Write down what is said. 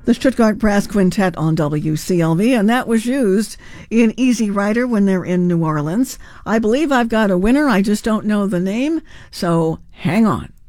the Stuttgart Brass Quintet on WCLV, and that was used in Easy Rider when they're in New Orleans. I believe I've got a winner. I just don't know the name, so hang on.